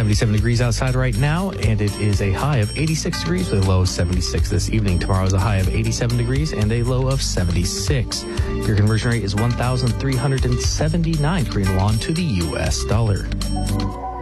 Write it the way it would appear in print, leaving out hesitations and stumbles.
77 degrees outside right now, and it is a high of 86 degrees with a low of 76 this evening. Tomorrow is a high of 87 degrees and a low of 76. Your conversion rate is 1,379 Korean won to the U.S. dollar.